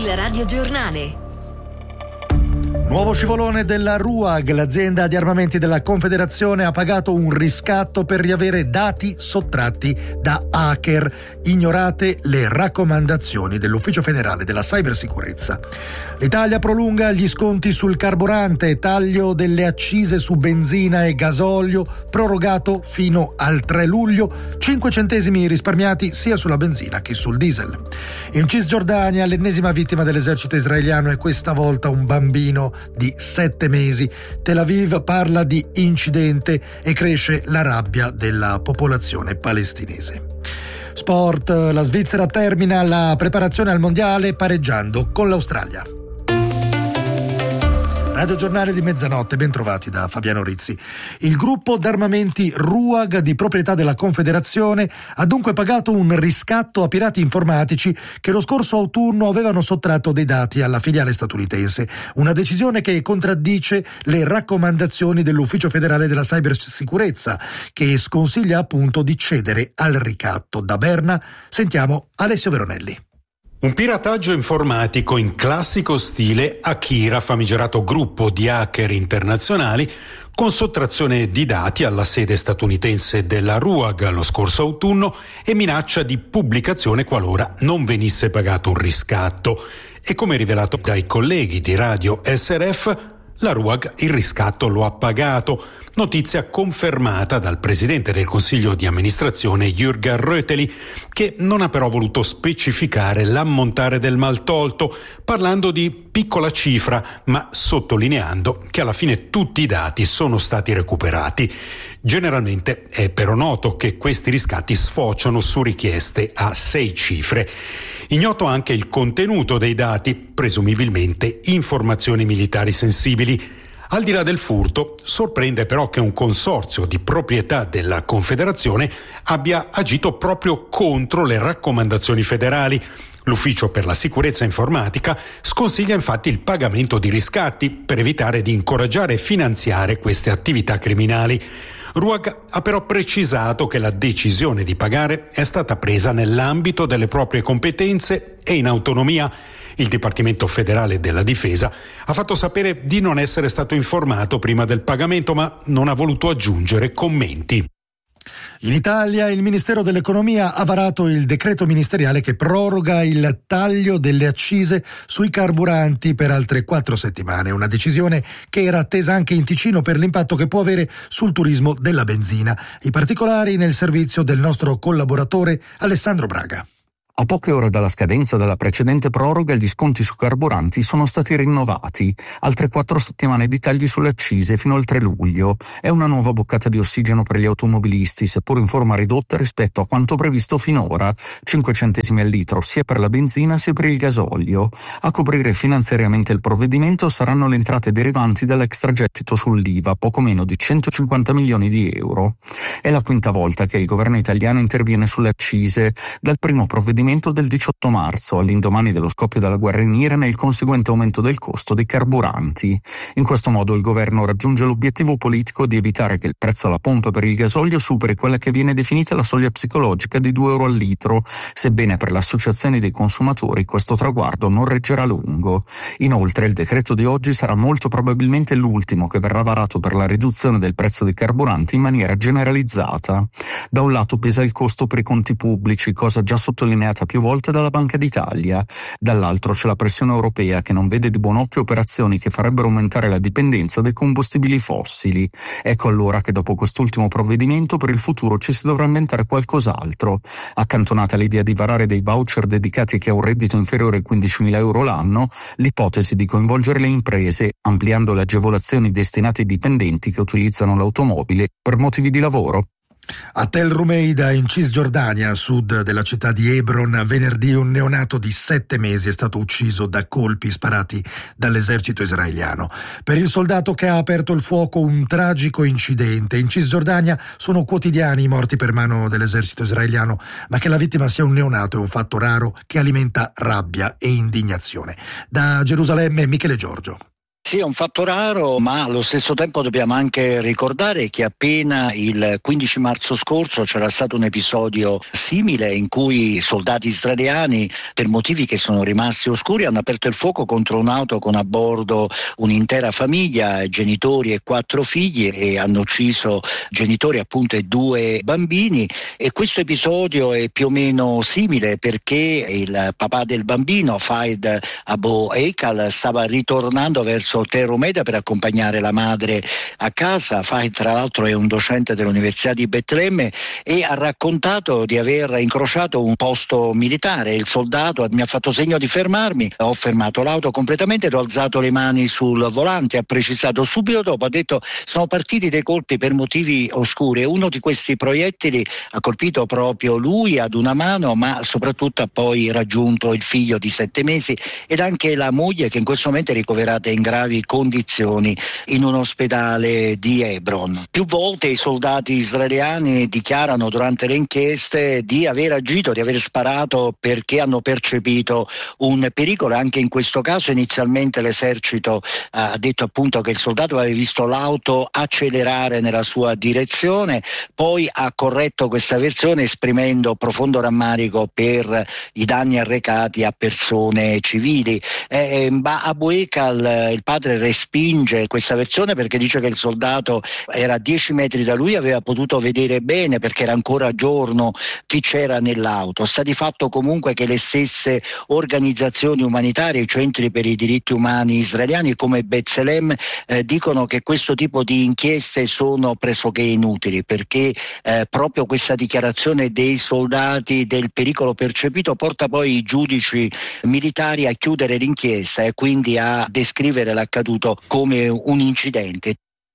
Il radiogiornale. Nuovo scivolone della RUAG, l'azienda di armamenti della Confederazione ha pagato un riscatto per riavere dati sottratti da hacker, ignorate le raccomandazioni dell'Ufficio Federale della Cybersicurezza. L'Italia prolunga gli sconti sul carburante, taglio delle accise su benzina e gasolio prorogato fino al 3 luglio, 5 centesimi risparmiati sia sulla benzina che sul diesel. In Cisgiordania l'ennesima vittima dell'esercito israeliano è questa volta un bambino di 7 mesi. Tel Aviv parla di incidente e cresce la rabbia della popolazione palestinese. Sport, la Svizzera termina la preparazione al mondiale pareggiando con l'Australia. Radio Giornale di mezzanotte, ben trovati da Fabiano Rizzi. Il gruppo d'armamenti RUAG di proprietà della Confederazione ha dunque pagato un riscatto a pirati informatici che lo scorso autunno avevano sottratto dei dati alla filiale statunitense. Una decisione che contraddice le raccomandazioni dell'Ufficio Federale della Cybersicurezza, che sconsiglia appunto di cedere al ricatto. Da Berna sentiamo Alessio Veronelli. Un pirataggio informatico in classico stile Akira, famigerato gruppo di hacker internazionali, con sottrazione di dati alla sede statunitense della RUAG lo scorso autunno e minaccia di pubblicazione qualora non venisse pagato un riscatto. E come rivelato dai colleghi di Radio SRF, la RUAG il riscatto lo ha pagato, notizia confermata dal presidente del Consiglio di amministrazione Jürgen Röteli, che non ha però voluto specificare l'ammontare del maltolto, parlando di piccola cifra, ma sottolineando che alla fine tutti i dati sono stati recuperati. Generalmente è però noto che questi riscatti sfociano su richieste a 6 cifre. Ignoto anche il contenuto dei dati, presumibilmente informazioni militari sensibili. Al di là del furto, sorprende però che un consorzio di proprietà della Confederazione abbia agito proprio contro le raccomandazioni federali. L'Ufficio per la Sicurezza Informatica sconsiglia infatti il pagamento di riscatti per evitare di incoraggiare e finanziare queste attività criminali. RUAG ha però precisato che la decisione di pagare è stata presa nell'ambito delle proprie competenze e in autonomia. Il Dipartimento Federale della Difesa ha fatto sapere di non essere stato informato prima del pagamento, ma non ha voluto aggiungere commenti. In Italia il Ministero dell'Economia ha varato il decreto ministeriale che proroga il taglio delle accise sui carburanti per altre 4 settimane, una decisione che era attesa anche in Ticino per l'impatto che può avere sul turismo della benzina. I particolari nel servizio del nostro collaboratore Alessandro Braga. A poche ore dalla scadenza della precedente proroga, gli sconti su carburanti sono stati rinnovati. Altre 4 settimane di tagli sulle accise fino al 3 luglio. È una nuova boccata di ossigeno per gli automobilisti, seppur in forma ridotta rispetto a quanto previsto finora. 5 centesimi al litro sia per la benzina sia per il gasolio. A coprire finanziariamente il provvedimento saranno le entrate derivanti dall'extragettito sull'IVA, poco meno di 150 milioni di euro. È la quinta volta che il governo italiano interviene sulle accise. Dal primo provvedimento del 18 marzo, all'indomani dello scoppio della guerra in Iran e il conseguente aumento del costo dei carburanti. In questo modo il governo raggiunge l'obiettivo politico di evitare che il prezzo alla pompa per il gasolio superi quella che viene definita la soglia psicologica di 2 euro al litro, sebbene per le associazioni dei consumatori questo traguardo non reggerà a lungo. Inoltre il decreto di oggi sarà molto probabilmente l'ultimo che verrà varato per la riduzione del prezzo dei carburanti in maniera generalizzata. Da un lato pesa il costo per i conti pubblici, cosa già sottolineata più volte dalla Banca d'Italia. Dall'altro c'è la pressione europea che non vede di buon occhio operazioni che farebbero aumentare la dipendenza dai combustibili fossili. Ecco allora che dopo quest'ultimo provvedimento per il futuro ci si dovrà inventare qualcos'altro. Accantonata l'idea di varare dei voucher dedicati a chi ha un reddito inferiore ai 15.000 euro l'anno, l'ipotesi di coinvolgere le imprese ampliando le agevolazioni destinate ai dipendenti che utilizzano l'automobile per motivi di lavoro. A Tel Rumeida, in Cisgiordania, a sud della città di Hebron, venerdì un neonato di 7 mesi è stato ucciso da colpi sparati dall'esercito israeliano. Per il soldato che ha aperto il fuoco un tragico incidente. In Cisgiordania sono quotidiani i morti per mano dell'esercito israeliano, ma che la vittima sia un neonato è un fatto raro che alimenta rabbia e indignazione. Da Gerusalemme, Michele Giorgio. Sì, è un fatto raro, ma allo stesso tempo dobbiamo anche ricordare che appena il 15 marzo scorso c'era stato un episodio simile in cui soldati israeliani, per motivi che sono rimasti oscuri, hanno aperto il fuoco contro un'auto con a bordo un'intera famiglia, genitori e 4 figli, e hanno ucciso genitori appunto e 2 bambini. E questo episodio è più o meno simile perché il papà del bambino, Fahed Abu Eikal, stava ritornando verso Tel Rumeida per accompagnare la madre a casa. Fahed tra l'altro è un docente dell'Università di Betlemme e ha raccontato di aver incrociato un posto militare. Il soldato mi ha fatto segno di fermarmi, ho fermato l'auto completamente ed ho alzato le mani sul volante, ha precisato subito dopo, ha detto sono partiti dei colpi per motivi oscuri e uno di questi proiettili ha colpito proprio lui ad una mano, ma soprattutto ha poi raggiunto il figlio di 7 mesi ed anche la moglie, che in questo momento è ricoverata in gravi condizioni in un ospedale di Hebron. Più volte i soldati israeliani dichiarano durante le inchieste di aver agito, di aver sparato perché hanno percepito un pericolo. Anche in questo caso inizialmente l'esercito ha detto appunto che il soldato aveva visto l'auto accelerare nella sua direzione, poi ha corretto questa versione esprimendo profondo rammarico per i danni arrecati a persone civili. Abu Eikal, il padre, respinge questa versione perché dice che il soldato era a 10 metri da lui, aveva potuto vedere bene perché era ancora giorno chi c'era nell'auto. Sta di fatto comunque che le stesse organizzazioni umanitarie, i centri per i diritti umani israeliani come B'Tselem dicono che questo tipo di inchieste sono pressoché inutili perché proprio questa dichiarazione dei soldati del pericolo percepito porta poi i giudici militari a chiudere l'inchiesta e quindi a descrivere l'accaduto come un incidente.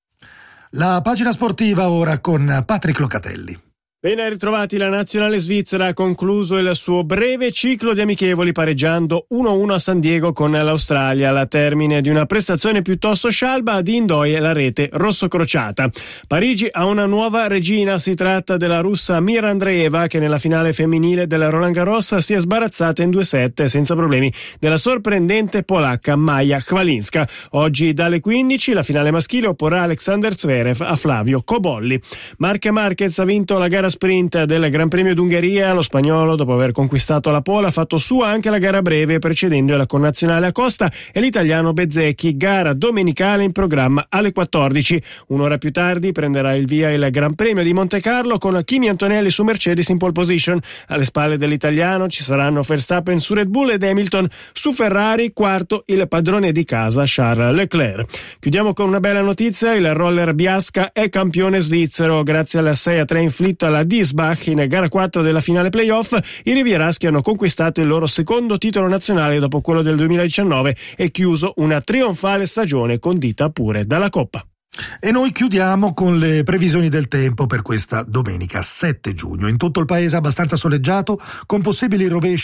La pagina sportiva ora con Patrick Locatelli. Ben ritrovati, la nazionale svizzera ha concluso il suo breve ciclo di amichevoli pareggiando 1-1 a San Diego con l'Australia, alla termine di una prestazione piuttosto scialba ad Indoie la rete rossocrociata. Parigi ha una nuova regina, si tratta della russa Mira Andreeva che nella finale femminile del Roland Garros si è sbarazzata in 2-7 senza problemi della sorprendente polacca Maja Chwalinska. Oggi dalle 15 la finale maschile opporrà Alexander Zverev a Flavio Cobolli. Marc Marquez ha vinto la gara sprint del Gran Premio d'Ungheria. Lo spagnolo, dopo aver conquistato la pole, ha fatto sua anche la gara breve precedendo la connazionale Acosta e l'italiano Bezzecchi, gara domenicale in programma alle 14. Un'ora più tardi prenderà il via il Gran Premio di Monte Carlo con Kimi Antonelli su Mercedes in pole position. Alle spalle dell'italiano ci saranno Verstappen su Red Bull ed Hamilton su Ferrari, quarto il padrone di casa Charles Leclerc. Chiudiamo con una bella notizia: il roller Biasca è campione svizzero grazie alla 6-3 inflitto alla Diesbach in gara 4 della finale playoff. I rivieraschi hanno conquistato il loro secondo titolo nazionale dopo quello del 2019 e chiuso una trionfale stagione condita pure dalla Coppa. E noi chiudiamo con le previsioni del tempo per questa domenica 7 giugno. In tutto il paese abbastanza soleggiato con possibili rovesci